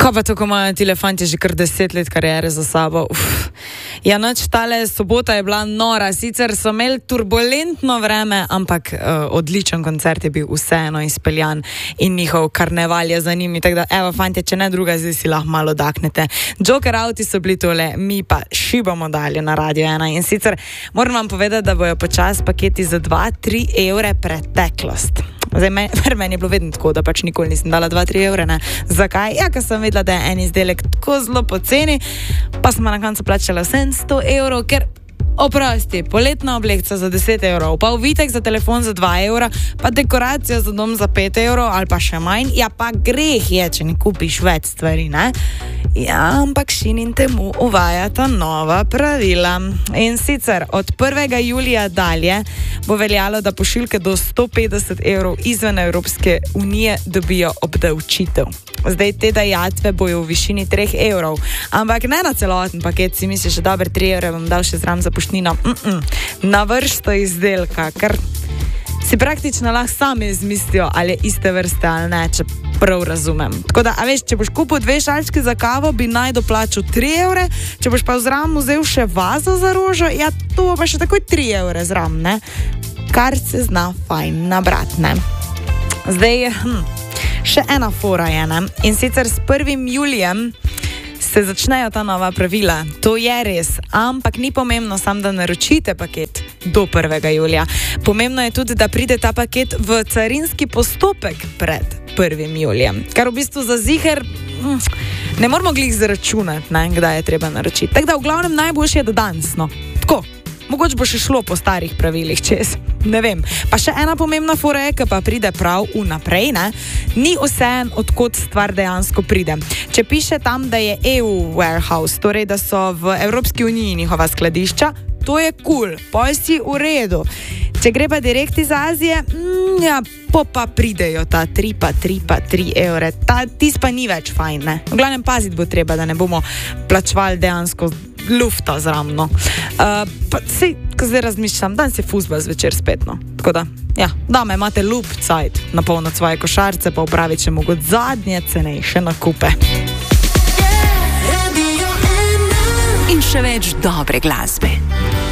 Kaj pa to, ko imajo ti elefanti že kar 10 let karijere za sabo? Ja, noč tale sobota je bila nora, sicer so imeli turbulentno vreme, ampak odličen koncert je bil vseeno izpeljan in njihov karneval je za njimi, tako da evo fantje, če ne druga, zdaj si lahko malo daknete. Joker Auti so bili tole, mi pa šibamo dalje na Radio 1 in sicer moram vam povedati, da bojo počas paketi za 2-3 evre preteklost. Zdaj, meni je bilo vedno tako, da pač nikoli nisem dala 2-3 evre, ne. Zakaj? Ja, ker sem vedela, da je en izdelek tako zelo poceni, pa smo na koncu plačala 700 evrov, ker oprosti, poletna oblekca za 10 evrov, pa uvitek za telefon za 2 evra, pa dekoracija za dom za 5 evrov ali pa še manj, ja pa greh je, če ne kupiš več stvari, ne? Ja, ampak Shein in Temu uvajata nova pravila. In sicer od 1. julija dalje bo veljalo, da pošiljke do 150 evrov izven Evropske unije dobijo obdavčitev. Zdaj te dajatve bojo v višini 3 evrov, ampak ne na celoten paket, si misliš, da dober 3 evre bom dal še zraven za poštnino. Na vrsto izdelka, ker si praktično lahko sami izmislijo, ali je iste vrste ali ne, če prav razumem. Tako da, a veš, če boš kupil 2 šalčke za kavo, bi naj doplačal 3 evre, če boš pa zraven vzel še vazo za rožo, ja, to bo pa še takoj 3 evre zraven, ne? Kar se zna fajn nabrat, ne? Zdaj, še ena fora je, ne? In sicer s 1. julijem se začnejo ta nova pravila. To je res, ampak ni pomembno samo, da naročite paket do 1. julija. Pomembno je tudi, da pride ta paket v carinski postopek pred 1. julijem. Kar v bistvu za ziher ne moramo glih zaračunati, ne, kdaj je treba naročiti. Tako da v glavnem najboljše je, da danes, no. Tako. Mogoče bo še šlo po starih pravilih čez, ne vem. Pa še ena pomembna fora je, ki pa pride prav vnaprej, ne? Ni vseeno, odkot stvar dejansko pride. Če piše tam, da je EU warehouse, torej da so v Evropski uniji njihova skladišča, to je cool, poj si v redu. Če gre pa direkt iz Azije, ja, pa pridejo ta 3 evre. Ta tis pa ni več fajn, ne? V glavnem paziti bo treba, da ne bomo plačevali dejansko lufta zramno. Pa sej, ko zdaj razmišljam, danes je fuzbal zvečer spet, no. Tako da, ja, dame, imate lup cajt napolniti svoje košarce, pa upraviti še mogoče zadnje cenejše nakupe. In še več dobre glasbe.